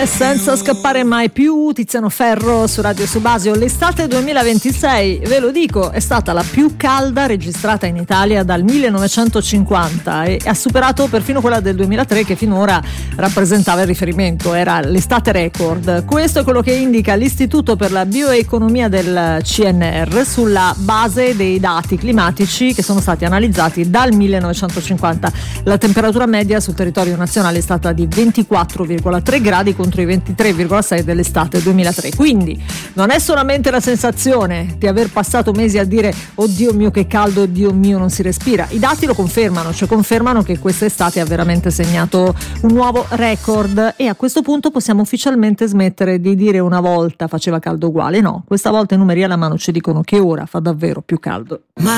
Senza scappare mai più, Tiziano Ferro su Radio Subasio. L'estate 2026, ve lo dico, è stata la più calda registrata in Italia dal 1950 e ha superato perfino quella del 2003, che finora rappresentava il riferimento, era l'estate record. Questo è quello che indica l'Istituto per la Bioeconomia del CNR sulla base dei dati climatici che sono stati analizzati dal 1950. La temperatura media sul territorio nazionale è stata di 24,3 gradi contro i 23,6 dell'estate 2003. Quindi non è solamente la sensazione di aver passato mesi a dire oddio mio che caldo, oddio mio non si respira. I dati lo confermano, cioè confermano che quest'estate ha veramente segnato un nuovo record, e a questo punto possiamo ufficialmente smettere di dire una volta faceva caldo uguale. No, questa volta i numeri alla mano ci dicono che ora fa davvero più caldo.